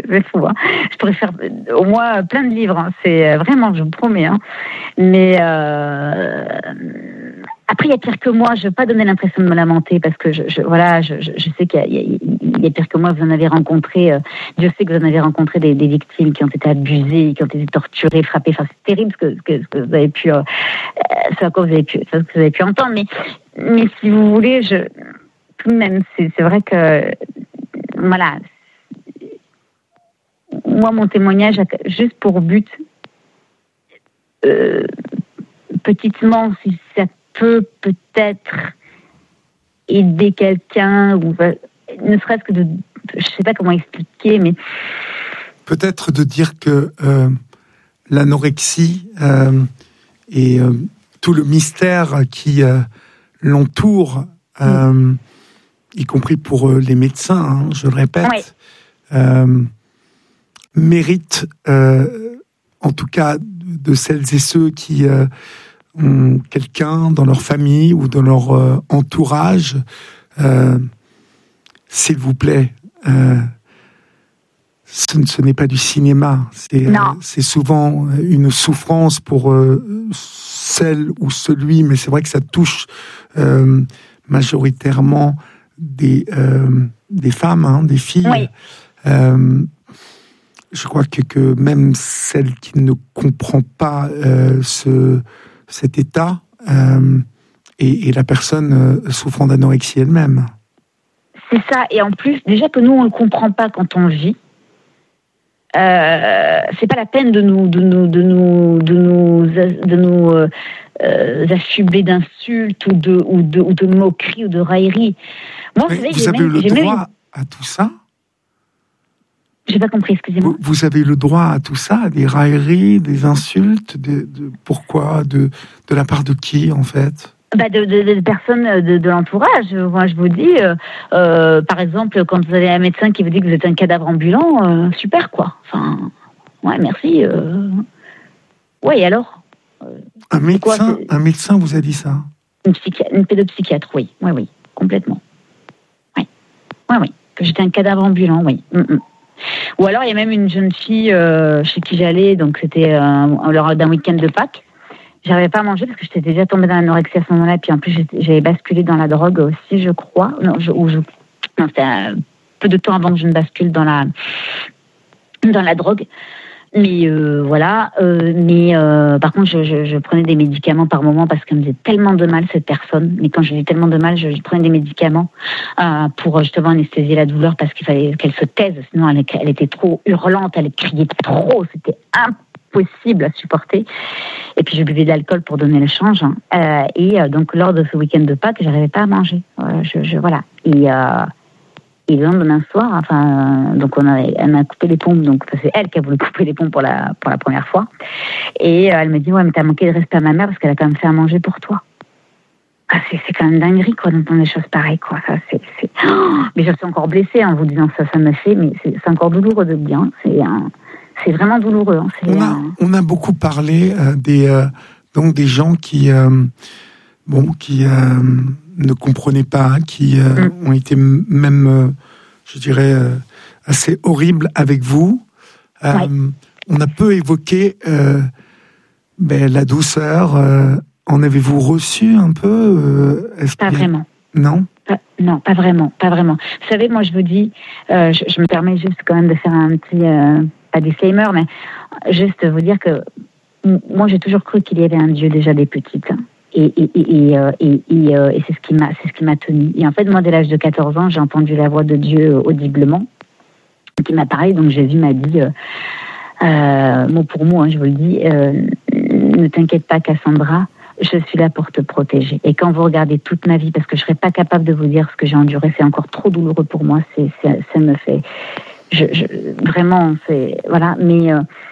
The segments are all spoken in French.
c'est fou. Hein. Je pourrais faire au moins plein de livres. Hein. C'est vraiment, je vous promets. Hein. Mais après, il y a pire que moi. Je ne veux pas donner l'impression de me lamenter parce que je sais qu'il y a pire que moi. Vous en avez rencontré. Dieu sait que vous en avez rencontré des victimes qui ont été abusées, qui ont été torturées, frappées. Enfin, c'est terrible ce que vous avez pu, ce que vous avez pu entendre. Mais si vous voulez, tout de même, c'est vrai que voilà. Moi, mon témoignage a juste pour but, petitement, si ça peut peut-être aider quelqu'un, ou ne serait-ce que je sais pas comment expliquer, mais peut-être de dire que l'anorexie et tout le mystère qui l'entoure, y compris pour les médecins, hein, je le répète, mérite, en tout cas de celles et ceux qui ont quelqu'un dans leur famille ou dans leur entourage, s'il vous plaît, ce n'est pas du cinéma, c'est souvent une souffrance pour celle ou celui, mais c'est vrai que ça touche majoritairement des femmes, hein, des filles. Oui. Je crois que même celle qui ne comprend pas cet état et la personne souffrant d'anorexie elle-même. C'est ça, et en plus, déjà que nous, on ne le comprend pas quand on le vit, c'est pas la peine de nous affubler d'insultes ou de moqueries ou de railleries. Moi, vous avez le droit à tout ça ? J'ai pas compris, excusez-moi. Vous avez le droit à tout ça, des railleries, des insultes, pourquoi, de la part de qui en fait ? De personnes de l'entourage. Moi, je vous dis, par exemple, quand vous avez un médecin qui vous dit que vous êtes un cadavre ambulant, super quoi. Enfin, ouais, merci. Ouais, et alors un médecin vous a dit ça ? Une pédopsychiatre, oui, complètement. Oui, que j'étais un cadavre ambulant, oui. Ou alors, il y a même une jeune fille chez qui j'allais, donc c'était lors d'un week-end de Pâques. J'arrivais pas à manger parce que j'étais déjà tombée dans l'anorexie à ce moment-là, et puis en plus j'avais basculé dans la drogue aussi, je crois. Non, c'était un peu de temps avant que je ne bascule dans la drogue. Mais voilà. Par contre, je prenais des médicaments par moment parce qu'elle me faisait tellement de mal, cette personne. Mais quand je dis tellement de mal, je prenais des médicaments pour justement anesthésier la douleur parce qu'il fallait qu'elle se taise. Sinon, elle était trop hurlante, elle criait trop. C'était impossible à supporter. Et puis, je buvais de l'alcool pour donner le change. Donc, lors de ce week-end de Pâques, j'arrivais pas à manger. Voilà. Et le lendemain soir, donc elle m'a coupé les pompes, donc c'est elle qui a voulu couper les pompes pour la première fois. Et elle me dit, ouais, mais t'as manqué de respect à ma mère parce qu'elle a quand même fait à manger pour toi. C'est quand même dinguerie, quoi, d'entendre des choses pareilles, quoi. Mais je suis encore blessée en vous disant ça me fait, mais c'est encore douloureux de le dire. C'est vraiment douloureux. Hein. On a beaucoup parlé des gens qui ne comprenaient pas, qui ont été même, je dirais, assez horribles avec vous. On a peu évoqué la douceur. En avez-vous reçu un peu Pas vraiment. Non ? Non, pas vraiment. Vous savez, moi, je vous dis, je me permets juste quand même de faire un petit, pas disclaimer, mais juste vous dire que moi, j'ai toujours cru qu'il y avait un Dieu déjà des petites. Et c'est ce qui m'a tenue. Et en fait, moi, dès l'âge de 14 ans, j'ai entendu la voix de Dieu audiblement qui m'a parlé. Donc Jésus m'a dit, mot pour mot, hein, je vous le dis, ne t'inquiète pas, Cassandra, je suis là pour te protéger. Et quand vous regardez toute ma vie, parce que je serais pas capable de vous dire ce que j'ai enduré, c'est encore trop douloureux pour moi. Ça me fait, vraiment, c'est voilà. Mais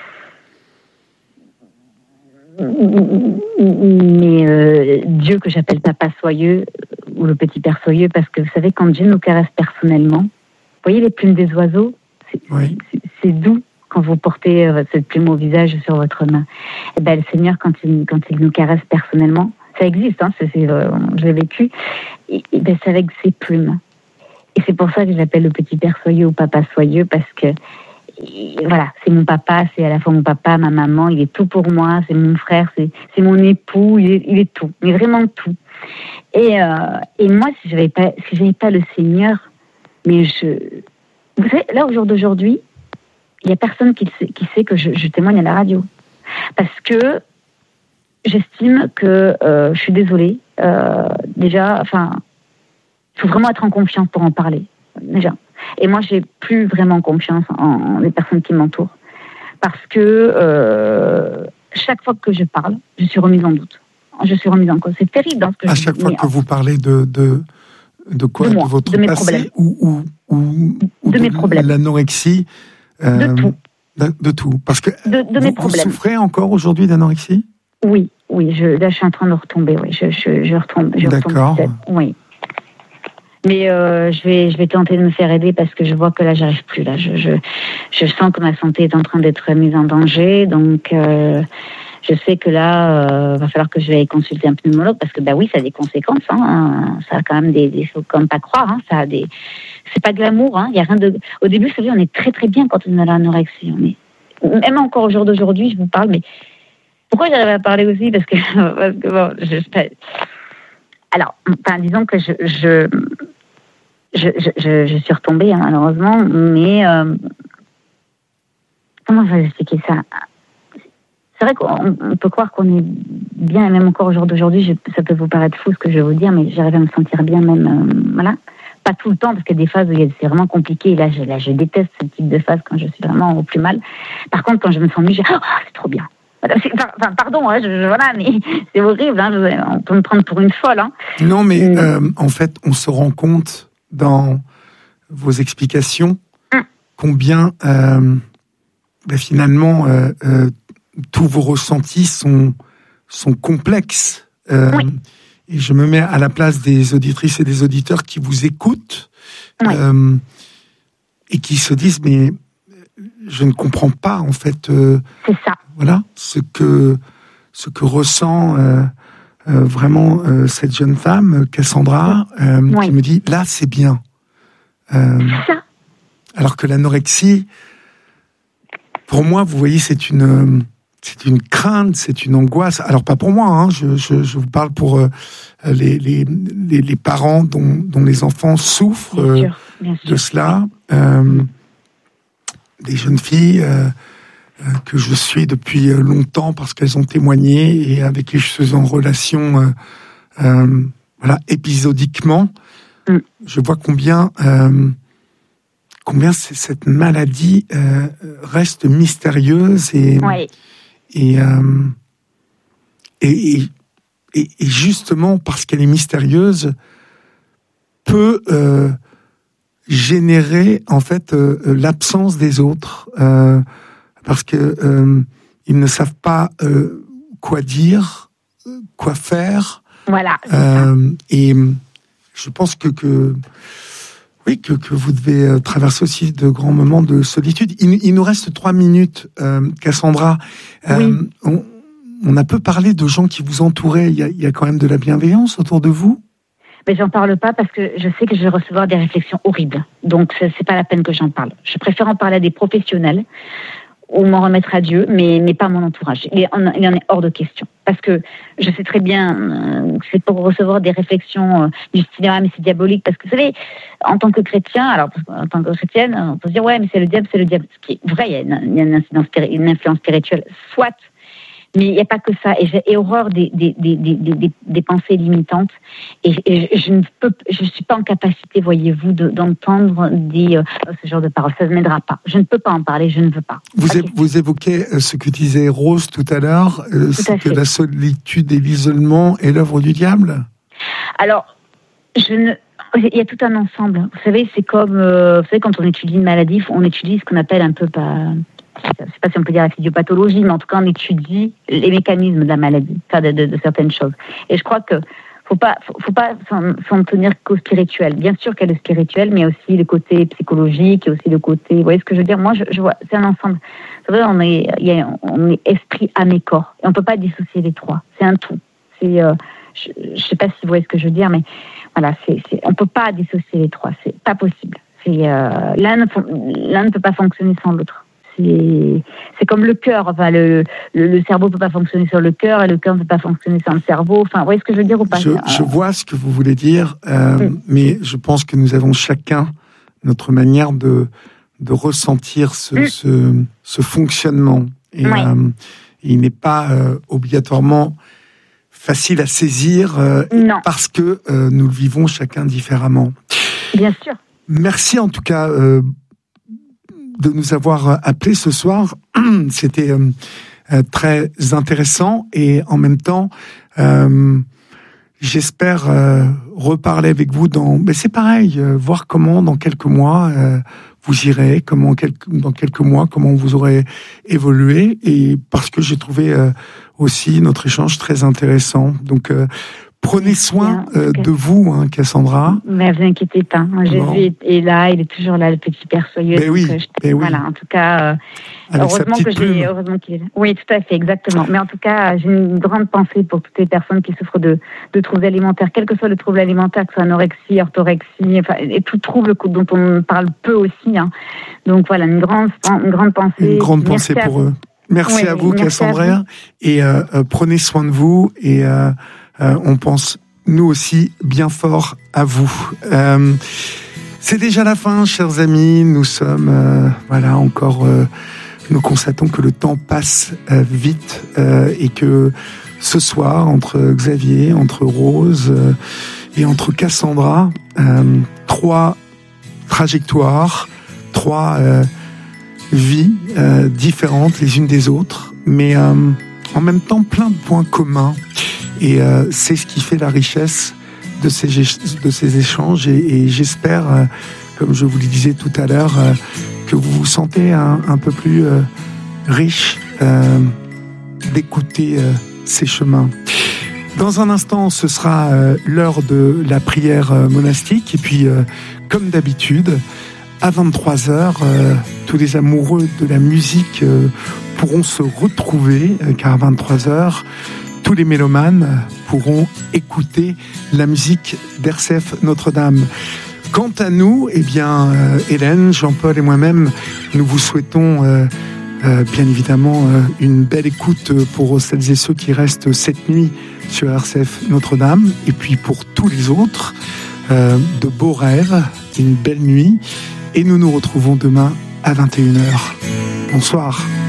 Dieu que j'appelle Papa Soyeux ou le Petit Père Soyeux, parce que vous savez, quand Dieu nous caresse personnellement, vous voyez les plumes des oiseaux, c'est doux quand vous portez cette plume au visage sur votre main. Et ben, le Seigneur, quand il nous caresse personnellement, ça existe, hein, je l'ai vécu, et ben, c'est avec ses plumes. Et c'est pour ça que je l'appelle le Petit Père Soyeux ou Papa Soyeux, parce que voilà, c'est mon papa, c'est à la fois mon papa, ma maman, il est tout pour moi, c'est mon frère, c'est mon époux, il est tout, il est vraiment tout. Et moi, si j'avais pas le Seigneur, mais vous savez, là, au jour d'aujourd'hui, il y a personne qui sait que je témoigne à la radio. Parce que j'estime que, je suis désolée, déjà, enfin, il faut vraiment être en confiance pour en parler, déjà. Et moi, j'ai plus vraiment confiance en les personnes qui m'entourent. Parce que chaque fois que je parle, je suis remise en doute. Je suis remise en cause. C'est terrible. Hein, à chaque fois que vous parlez de quoi? De votre passé ou de mes problèmes. L'anorexie de tout. De tout. Parce que de mes problèmes. Vous souffrez encore aujourd'hui d'anorexie? Oui. Là, je suis en train de retomber. Oui, je retombe. D'accord. Oui. Mais je vais tenter de me faire aider parce que je vois que là, j'arrive plus. Là, je sens que ma santé est en train d'être mise en danger. Donc, je sais que là, va falloir que je vais consulter un pneumologue parce que, bah oui, ça a des conséquences. Hein. Ça a quand même des choses comme pas croire. Hein. Ça a c'est pas glamour. Hein. Il y a rien de. Au début, vous savez, on est très très bien quand on a l'anorexie. Même encore au jour d'aujourd'hui, je vous parle. Mais pourquoi j'arrive à parler aussi? Parce que bon, alors, enfin, disons que je suis retombée, hein, malheureusement, mais comment je vais expliquer ça? C'est vrai qu'on peut croire qu'on est bien, et même encore au jour d'aujourd'hui, ça peut vous paraître fou ce que je vais vous dire, mais j'arrive à me sentir bien même, voilà. Pas tout le temps, parce qu'il y a des phases où c'est vraiment compliqué, et là, je déteste ce type de phase quand je suis vraiment au plus mal. Par contre, quand je me sens mieux, c'est trop bien. Enfin, pardon, hein, voilà, mais c'est horrible, hein, on peut me prendre pour une folle. Hein. Non, mais en fait, on se rend compte dans vos explications combien finalement tous vos ressentis sont complexes. Oui. Et je me mets à la place des auditrices et des auditeurs qui vous écoutent et qui se disent mais je ne comprends pas en fait. C'est ça. Voilà ce que ressent vraiment cette jeune femme, Cassandra, qui me dit là c'est bien. Ça. Alors que l'anorexie, pour moi, vous voyez, c'est une crainte, c'est une angoisse. Alors pas pour moi, hein, je vous parle pour les parents dont les enfants souffrent bien sûr. De cela. Des jeunes filles que je suis depuis longtemps parce qu'elles ont témoigné et avec qui je suis en relation épisodiquement. Je vois combien cette maladie reste mystérieuse et justement parce qu'elle est mystérieuse peut générer en fait l'absence des autres parce que ils ne savent pas quoi dire, quoi faire. Voilà. Et je pense que vous devez traverser aussi de grands moments de solitude. Il nous reste 3 minutes, Cassandra. Oui. On a peu parlé de gens qui vous entouraient. Il y a quand même de la bienveillance autour de vous? Mais j'en parle pas parce que je sais que je vais recevoir des réflexions horribles. Donc, c'est pas la peine que j'en parle. Je préfère en parler à des professionnels ou m'en remettre à Dieu, mais pas à mon entourage. Il en est hors de question. Parce que je sais très bien que c'est pour recevoir des réflexions du style « Ah, mais c'est diabolique ». Parce que, vous savez, en tant que chrétien, en tant que chrétienne, on peut se dire « Ouais, mais c'est le diable ». Ce qui est vrai, il y a une influence spirituelle, soit. Mais il n'y a pas que ça. Et j'ai horreur des pensées limitantes. Et je suis pas en capacité, voyez-vous, d'entendre ce genre de paroles. Ça ne m'aidera pas. Je ne peux pas en parler, je ne veux pas. Vous évoquez ce que disait Rose tout à l'heure, c'est que la solitude et l'isolement est l'œuvre du diable? Alors, il y a tout un ensemble. Vous savez, c'est comme, vous savez, quand on étudie une maladie, on étudie ce qu'on appelle un peu je ne sais pas si on peut dire la physiopathologie, mais en tout cas, on étudie les mécanismes de la maladie, de certaines choses. Et je crois que faut pas s'en tenir qu'au spirituel. Bien sûr qu'il y a le spirituel, mais il y a aussi le côté psychologique, il y a aussi le côté, vous voyez ce que je veux dire? Moi, je vois, c'est un ensemble. Vous savez, on est esprit, âme et corps. Et on peut pas dissocier les trois. C'est un tout. C'est, je sais pas si vous voyez ce que je veux dire, mais voilà, on peut pas dissocier les trois. C'est pas possible. L'un ne peut pas fonctionner sans l'autre. c'est comme le cœur. Enfin, le cerveau peut pas fonctionner sans le cœur et le cœur ne peut pas fonctionner sans le cerveau. Enfin, vous voyez ce que je veux dire ou pas? Je vois ce que vous voulez dire, mais je pense que nous avons chacun notre manière de ressentir ce fonctionnement. Et il n'est pas obligatoirement facile à saisir parce que nous le vivons chacun différemment. Bien sûr. Merci en tout cas de nous avoir appelés ce soir. C'était très intéressant et en même temps, j'espère reparler avec vous mais c'est pareil, voir comment dans quelques mois vous irez, dans quelques mois comment vous aurez évolué, et parce que j'ai trouvé aussi notre échange très intéressant. Donc prenez soin de vous, Cassandra. Mais ne vous inquiétez pas. Jésus est là, il est toujours là, le petit Père soyeux. Voilà, en tout cas, heureusement qu'il est là. Oui, tout à fait, exactement. Mais en tout cas, j'ai une grande pensée pour toutes les personnes qui souffrent de troubles alimentaires, quel que soit le trouble alimentaire, que ce soit anorexie, orthorexie, et tout trouble dont on parle peu aussi. Donc voilà, une grande pensée. Une grande pensée pour eux. Merci à vous, Cassandra. Et prenez soin de vous et on pense, nous aussi, bien fort à vous. C'est déjà la fin, chers amis. Nous sommes, encore... nous constatons que le temps passe vite et que ce soir, entre Xavier, entre Rose et entre Cassandra, 3 trajectoires, 3 vies différentes les unes des autres, mais en même temps plein de points communs. Et c'est ce qui fait la richesse de ces échanges. Et j'espère, comme je vous le disais tout à l'heure, que vous vous sentez un peu plus riche d'écouter ces chemins. Dans un instant, ce sera l'heure de la prière monastique. Et puis, comme d'habitude, à 23h, tous les amoureux de la musique pourront se retrouver, car à 23h, tous les mélomanes pourront écouter la musique d'RCF Notre-Dame. Quant à nous, Hélène, Jean-Paul et moi-même, nous vous souhaitons bien évidemment une belle écoute pour celles et ceux qui restent cette nuit sur RCF Notre-Dame, et puis pour tous les autres, de beaux rêves, une belle nuit, et nous nous retrouvons demain à 21h. Bonsoir.